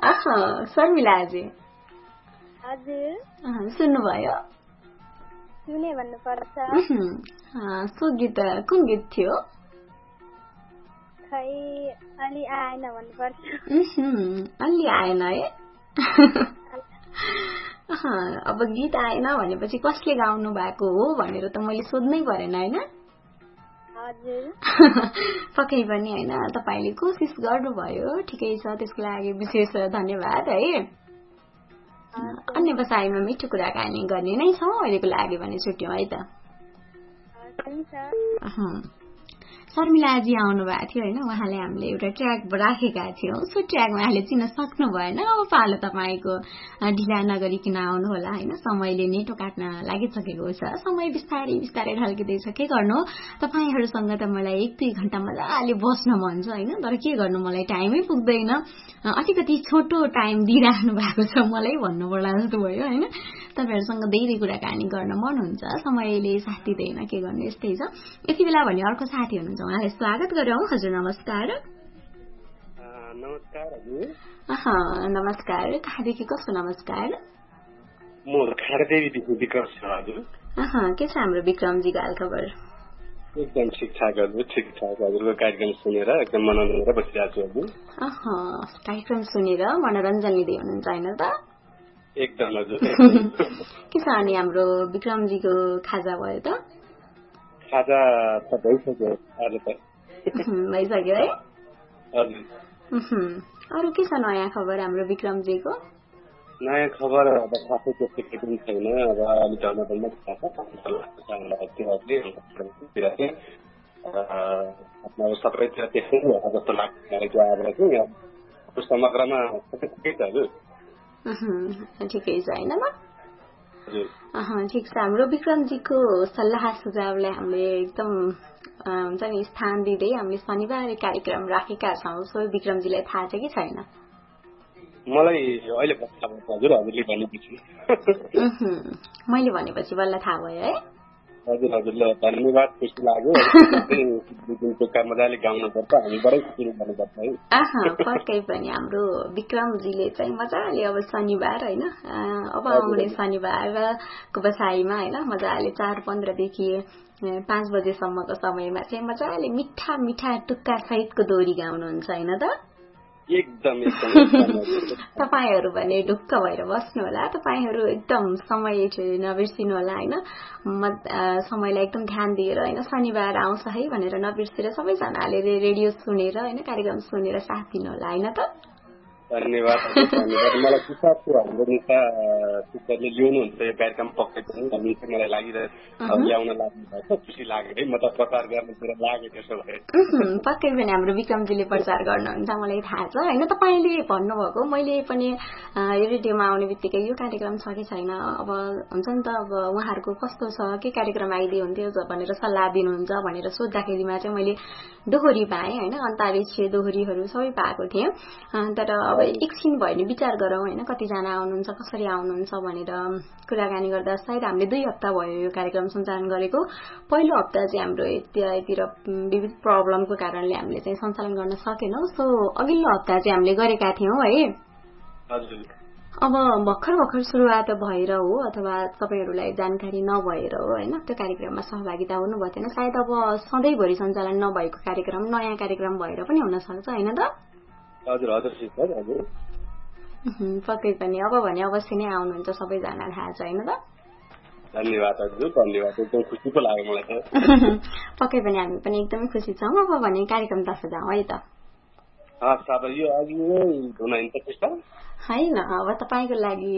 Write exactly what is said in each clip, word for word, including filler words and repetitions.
अह शर्मिलाजी हजुर सुन्नुभयो सुने भन्नुपर्छ सो गीत कुन गीत थियो खै अलि आएन भन्नुपर्छ अलि आएन है अब गीत आएन भनेपछि कसले गाउनु भएको हो भनेर त मैले सोध्नै परेन हैन पक्कै पनि हैन तपाईले कोसिस गर्नुभयो ठिकै छ त्यसको लागि विशेष धन्यवाद है अन्य बसाइमा मिठो कुराकानी गर्ने नै छौं अहिलेको लागि भने छुट्यौं है त शर्मिलाजी आउनु भएको थियो हैन उहाँले हामीले एउटा ट्र्याक राखेका थियौं सो ट्र्याक उहाँले चिन्न सक्नु भएन अब पालो तपाईको ढिला नगरिकन आउनु होला हैन समयले नेटो काट्न लागिसकेको छ समय बिस्तारै बिस्तारै ढल्किदै छ के गर्नु तपाईहरुसँग त मलाई एक दुई घण्टा मजाले बस्न मन छ हैन तर के गर्नु मलाई टाइमै पुग्दैन अलिकति छोटो टाइम दिइराख्नु भएको छ मलाई भन्नु पर्ला जस्तो भयो हैन तपाईहरुसँग धेरै कुराकानी गर्न मन हुन्छ समयले साथ दिदैन के गर्नु यस्तै छ यति बेला भने अर्को साथी हुनुहुन्छ उहाँलाई स्वागत गरौं हजुर नमस्कार नमस्कार हजुर अह नमस्कार कहाँदेखि कसको नमस्कार म खारदेवीदेखि विक्रम छु हजुर अह के छ हाम्रो विक्रमजी हाल खबर एकदम ठिकठाक हजुर ठिकठाक हजुरको कार्यक्रम सुनेर एकदम मनोरञ्जन गरेर बसिरहेको छु हजुर अह कार्यक्रम सुनेर मनोरञ्जन लिँदै हुनुहुन्छ हैन त एकदम हजुर के छ अनि हाम्रो विक्रमजीको खाजा भयो त खाजा त भइसक्यो आज त भइसक्यो है हजुर अरू के छ नयाँ खबर हाम्रो विक्रमजीको नयाँ खबर अब खासै त्यस्तो केही पनि छैन अब अलिक धर्मधर्म आफ्नो सबैतिर त्यस्तै होला जस्तो लाग्छ आएर चाहिँ समग्रमा ठिकै छ हजुर ठिकै छ हैन ल ठिक छ हाम्रो विक्रमजीको सल्लाह सुझावलाई हामीले एकदम हुन्छ नि स्थान दिँदै हामीले शनिबार कार्यक्रम राखेका छौं सो विक्रमजीलाई थाहा छ कि छैन मलाई अहिले थाहा भयो हजुर हजुरले भनेपछि मैले भनेपछि बल्ल थाहा भयो है हजुर हजुर धन्यवाद खुसी लाग्यो मजाले गाउनुपर्छ हामीबाटै खुसी गर्नुपर्छ है आहा पक्कै पनि हाम्रो विक्रमजीले चाहिँ मजाले अब शनिबार हैन अब आउने शनिबारको बसाइमा हैन मजाले चार पन्ध्र देखि पाँच बजेसम्मको समयमा चाहिँ मजाले मिठा मिठा टुक्का सहितको दोहोरी गाउनुहुन्छ हैन त एकदम एकदम तपाईहरु भने ढुक्क भएर बस्नु होला तपाईहरु एकदम समय नबिर्सिनु होला हैन समयलाई एकदम ध्यान दिएर हैन शनिबार आउँछ है भनेर नबिर्सेर सबैजनाले रेडियो सुनेर हैन कार्यक्रम सुनेर साथ दिनु होला हैन त धन्यवाद धन्यवाद मलाई विश्वास छ हाम्रो निशा सिस्टरले ल्याउनुहुन्छ यो कार्यक्रम पक्कै पनि हामी चाहिँ मलाई लागिरहेको ल्याउन लाग्नु भएको खुसी लाग्यो है म त प्रचार गर्नेतिर लाग्यो त्यसो भए पक्कै पनि हाम्रो विक्रमजीले प्रचार गर्नुहुन्छ मलाई थाहा छ हैन तपाईले भन्नुभएको मैले पनि यो रेडियोमा आउने बित्तिकै यो कार्यक्रम छ कि छैन अब हुन्छ नि त अब उहाँहरुको कस्तो छ के कार्यक्रम आइदिए हुन्थ्यो भनेर सल्लाह दिनुहुन्छ भनेर सोध्दाखेरिमा चाहिँ मैले दोहोरी पाएँ हैन अन्तारिक्षीय दोहोरीहरु सबै पाएको थिएँ तर अब एकछिन भयो नि विचार गरौँ हैन कति जना आउनुहुन्छ कसरी आउनुहुन्छ भनेर कुराकानी गर्दा सायद हामीले दुई हप्ता भयो यो कार्यक्रम सञ्चालन गरेको पहिलो हप्ता चाहिँ हाम्रो यतातिर विविध प्रब्लमको कारणले हामीले चाहिँ सञ्चालन गर्न सकेनौं सो अघिल्लो हप्ता चाहिँ हामीले गरेका थियौं है हजुर अब भर्खर भर्खर सुरुवात भएर हो अथवा तपाईहरुलाई जानकारी नभएर हो हैन त्यो कार्यक्रममा सहभागिता हुनु भएन सायद अब सधैँभरि सञ्चालन नभएको कार्यक्रम नयाँ कार्यक्रम भएर पनि हुन सक्छ हैन त हजुर हजुर सिस्टर हजुर पक्कै पनि अब भने अवश्य नै आउनुहुन्छ सबैजना थाहा छ हैन त धन्यवाद हजुर धन्यवाद एकदम खुसी पो लाग्यो मलाई त पक्कै पनि हामी पनि एकदमै खुसी छौं अब भने कार्यक्रमतर्फ जाउँ है त हस् अब यो अघि नै धुन हैन त सिस्टर हैन अब तपाईको लागि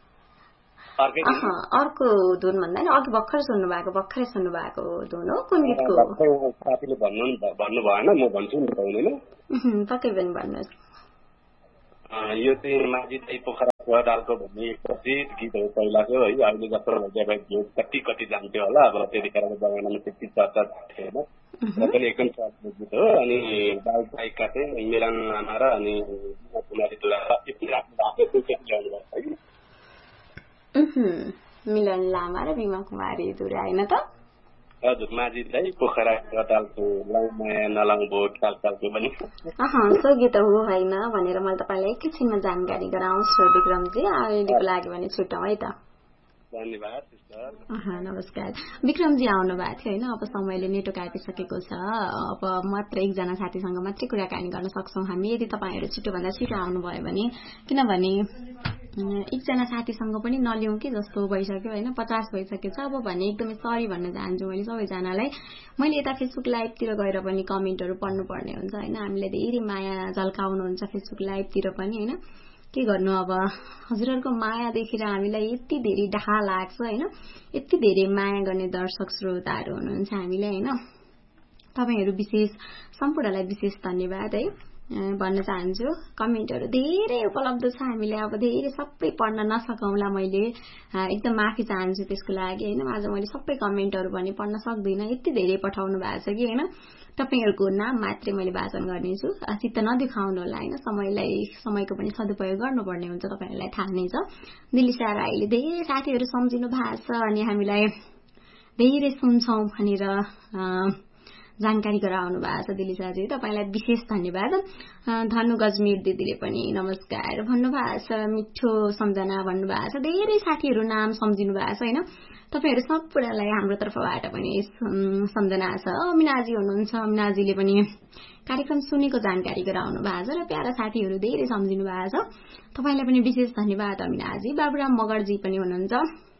अर्को धुन भन्दा नि अघि भर्खर सुन्नु भएको भर्खरै सुन्नु भएको धुन हो कुन गीतको साथीले भन्नु भन्नु भएन म भन्छु नि हैन पक्कै पनि भन्नुस् यो चाहिँ माझी दाइ पोखरा कुवा डालको भन्ने एक प्रसिद्ध गीत हो पहिलाको है अहिले जस्तो भइसकेको कति कति जान्थ्यो होला अब त्यतिखेरको जमानामा त्यति चर्चा थिएन र पनि एकदम चर्चित गीत हो अनि बाल गायिका चाहिँ मिलन लामा र अनि कुमारी दुला यति राख्नु भएको थियो ल्याउनु भएको छ मिलन लामा र बिमा कुमारी दुरा हैन त हजुर माझी दाई पोखरा कटालको लाउमाया नलाङ बोट कालकालको पनि सो गीत हो होइन भनेर मैले तपाईँलाई एकैछिनमा जानकारी गराउँछु विक्रमजी। अहिलेको लागि भने छुट्टौँ है त। धन्यवाद। नमस्कार विक्रमजी आउनु भएको थियो होइन। अब समयले नेटो काटिसकेको छ। अब मात्र एकजना साथीसँग मात्रै कुराकानी गर्न सक्छौँ हामी यदि तपाईँहरू छिटोभन्दा छिटो आउनुभयो भने। किनभने एकजना साथीसँग पनि नलिउँ कि जस्तो भइसक्यो होइन। पचास भइसकेको छ अब भने एकदमै सरी भन्न चाहन्छु मैले सबैजनालाई। मैले यता फेसबुक लाइभतिर गएर पनि कमेन्टहरू पढ्नु पर्ने हुन्छ होइन। हामीलाई धेरै माया झल्काउनुहुन्छ फेसबुक लाइभतिर पनि होइन। के गर्नु अब हजुरहरूको माया देखेर हामीलाई यति धेरै डाहा लाग्छ होइन। यति धेरै माया गर्ने दर्शक श्रोताहरू हुनुहुन्छ हामीलाई होइन। तपाईँहरू विशेष सम्पूर्णलाई विशेष धन्यवाद है भन्न चाहन्छु। कमेन्टहरू धेरै उपलब्ध छ हामीलाई। अब धेरै सबै पढ्न नसकौँला मैले एकदम माफी चाहन्छु त्यसको लागि होइन। आज मैले सबै कमेन्टहरू पनि पढ्न सक्दिनँ यति धेरै पठाउनु भएको छ कि होइन। तपाईँहरूको नाम मात्रै मैले वाचन गर्नेछु। चित्त नदुखाउनु होला होइन। समयलाई समयको पनि सदुपयोग गर्नुपर्ने हुन्छ तपाईँहरूलाई थाहा नै छ। दिलिसा राईले धेरै साथीहरू सम्झिनु भएको छ अनि हामीलाई धेरै सुन्छौँ भनेर जानकारी गराउनु भएको छ दिलिसाजी। तपाईँलाई विशेष धन्यवाद। धनु गजमेर दिदीले पनि नमस्कार भन्नुभएको छ। मिठो सम्झना भन्नुभएको छ। धेरै साथीहरू नाम सम्झिनु भएको छ होइन। तपाईँहरू सम्पूर्णलाई हाम्रो तर्फबाट पनि सम्झना छ। मिनाजी हुनुहुन्छ। मिनाजीले पनि कार्यक्रम सुनेको जानकारी गराउनु भएको छ र प्यारा साथीहरू धेरै सम्झिनु भएको छ। तपाईँलाई पनि विशेष धन्यवाद मिनाजी। बाबुराम मगरजी पनि हुनुहुन्छ।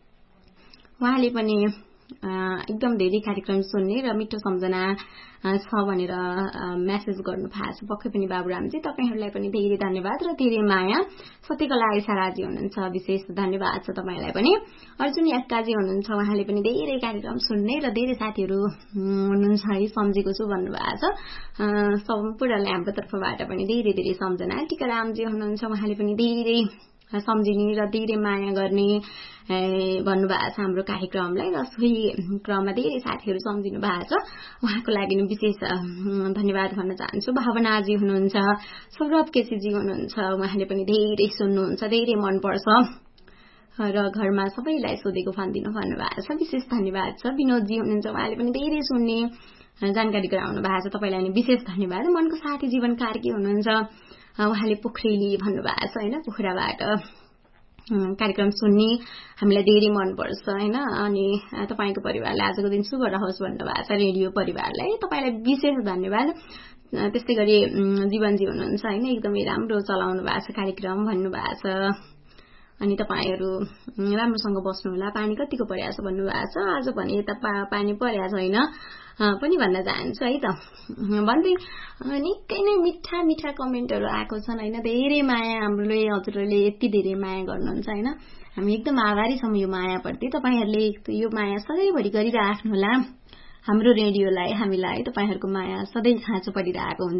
उहाँले पनि एकदम धेरै कार्यक्रम सुन्ने र मिठो सम्झना छ भनेर मेसेज गर्नु भएको छ पक्कै पनि बाबुरामजी। तपाईँहरूलाई पनि धेरै धन्यवाद र धेरै माया। सत्यकला इसाराजी हुनुहुन्छ। विशेष धन्यवाद छ तपाईँलाई पनि। अर्जुन याक्काजी हुनुहुन्छ। उहाँले पनि धेरै कार्यक्रम सुन्ने र धेरै साथीहरू हुनुहुन्छ है सम्झेको छु भन्नुभएको छ। सम्पूर्णलाई हाम्रो तर्फबाट पनि धेरै धेरै सम्झना। टिकारामजी हुनुहुन्छ। उहाँले पनि धेरै सम्झिने र धेरै माया गर्ने भन्नुभएको छ हाम्रो कार्यक्रमलाई र सोही क्रममा धेरै साथीहरू सम्झिनु भएको छ। उहाँको लागि विशेष धन्यवाद भन्न चाहन्छु। भावनाजी हुनुहुन्छ। सौरभ केसीजी हुनुहुन्छ। उहाँले पनि धेरै सुन्नुहुन्छ धेरै मनपर्छ र घरमा सबैलाई सोधेको भनिदिनु भन्नुभएको छ। विशेष धन्यवाद छ। विनोदजी हुनुहुन्छ। उहाँले पनि धेरै सुन्ने जानकारी गराउनु भएको छ। तपाईँलाई नि विशेष धन्यवाद। मनको साथी जीवन कार्की हुनुहुन्छ। उहाँले पोखरेली भन्नुभएको छ होइन। पोखराबाट कार्यक्रम सुन्ने हामीलाई धेरै मनपर्छ होइन। अनि तपाईँको परिवारले आजको दिन शुभ रहोस् भन्नुभएको छ। रेडियो परिवारलाई तपाईँलाई विशेष धन्यवाद। त्यस्तै गरी जीवनजी हुनुहुन्छ होइन। एकदमै राम्रो चलाउनु भएको छ कार्यक्रम भन्नुभएको छ। अनि तपाईँहरू राम्रोसँग बस्नुहोला। पानी कतिको परिरहेको छ भन्नुभएको छ। आज भने यता पा पानी परिरहेको छैन पनि भन्न चाहन्छु है त। भन्दै निकै नै मिठा मिठा कमेन्टहरू आएको छन् होइन। धेरै माया हाम्रोले हजुरहरूले यति धेरै माया गर्नुहुन्छ होइन। हामी एकदम आभारी छौँ यो मायाप्रति। तपाईँहरूले यो माया सधैँभरि गरिराख्नुहोला। हाम्रो रेडियोलाई हामीलाई तपाईँहरूको माया सधैँ खाँचो परिरहेको हुन्छ।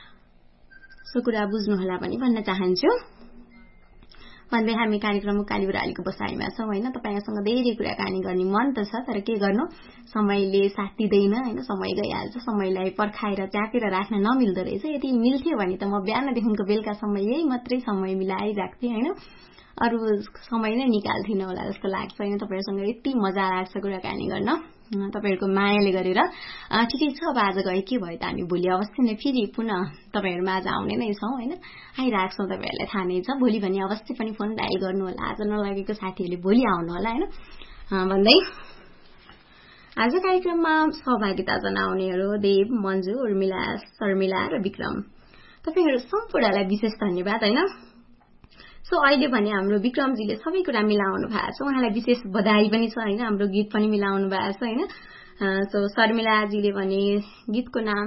सो कुरा बुझ्नुहोला पनि भन्न चाहन्छु। भन्दै हामी कार्यक्रम कालीबरालीको बसाइमा छौँ होइन। तपाईँसँग धेरै कुराकानी गर्ने मन त छ तर के गर्नु समयले साथ दिँदैन होइन। समय गइहाल्छ। समयलाई पर्खाएर च्यापेर राख्न नमिल्दो रहेछ। यदि मिल्थ्यो भने त म बिहानदेखिको बेलुकासम्म यही मात्रै समय मिलाइराख्थेँ होइन। अरू समय नै निकाल्थिनँ होला जस्तो लाग्छ होइन। तपाईँहरूसँग यति मजा लाग्छ कुराकानी गर्न तपाईँहरूको मायाले गरेर। ठिकै छ। अब आज गए के भयो त हामी भोलि अवश्य नै फेरि पुनः तपाईँहरूमा आज आउने नै छौँ होइन। आइरहेको छौँ। तपाईँहरूलाई थाहा नै छ। भोलि भने अवश्य पनि फोन डायल गर्नु होला। आज नलागेको साथीहरूले भोलि आउनु होला होइन। भन्दै आज कार्यक्रममा सहभागिता जनाउनेहरू देव, मन्जु, उर्मिला, शर्मिला र विक्रम। तपाईँहरू सम्पूर्णलाई विशेष धन्यवाद होइन। सो अहिले भने हाम्रो विक्रमजीले सबै कुरा मिलाउनु भएको छ। उहाँलाई विशेष बधाई पनि छ होइन। हाम्रो गीत पनि मिलाउनु भएको छ होइन। सो शर्मिलाजीले भने गीतको नाम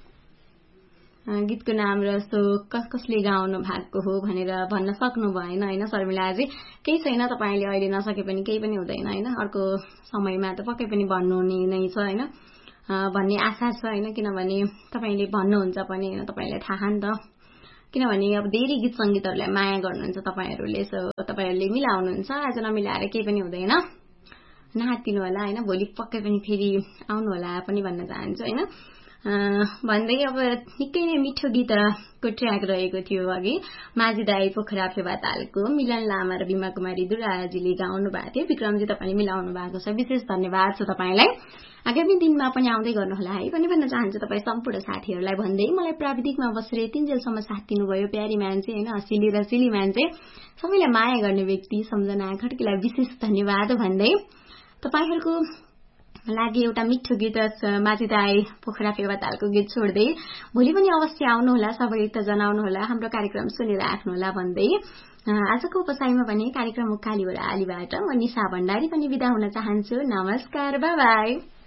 गीतको नाम र सो कस कसले गाउनु भएको हो भनेर भन्न सक्नु भएन होइन शर्मिलाजी। केही छैन। तपाईँले अहिले नसके पनि केही पनि हुँदैन होइन। अर्को समयमा त पक्कै पनि भन्नुहुने नै छ होइन भन्ने आशा छ होइन। किनभने तपाईँले भन्नुहुन्छ पनि होइन। तपाईँलाई थाहा नि त। किनभने अब धेरै गीत सङ्गीतहरूलाई माया गर्नुहुन्छ तपाईँहरूले। सो तपाईँहरूले मिलाउनुहुन्छ। आज नमिलाएर केही पनि हुँदैन। नहातिनु होला होइन। भोलि पक्कै पनि फेरि आउनु होला पनि भन्न चाहन्छु होइन। भन्दै अब निकै नै मिठो गीतको ट्र्याक रहेको थियो अघि माझी दाई पोखरा फेवा तालको मिलन लामा र बिमा कुमारी दुराजीले गाउनु भएको थियो। विक्रमजी तपाईँले मिलाउनु भएको छ, विशेष धन्यवाद छ तपाईँलाई। आगामी दिनमा पनि आउँदै गर्नुहोला है पनि भन्न चाहन्छु तपाईँ सम्पूर्ण साथीहरूलाई भन्दै मलाई प्राविधिकमा बसेर तिनजेलसम्म साथ दिनुभयो प्यारी मान्छे होइन, हँसिली रसिली मान्छे, सबैलाई माया गर्ने व्यक्ति सम्झना खड्कीलाई विशेष धन्यवाद भन्दै तपाईँहरूको लागि एउटा मिठो गीत माझी दाई पोखरा फेवा तालको गीत छोड्दै भोलि पनि अवश्य आउनुहोला, सहभागिता जनाउनुहोला, हाम्रो कार्यक्रम सुनिराख्नुहोला भन्दै आजको उपसाईमा पनि कार्यक्रम उकाली ओह्रालीबाट म निशा भण्डारी पनि बिदा हुन चाहन्छु। नमस्कार, बाई बाई।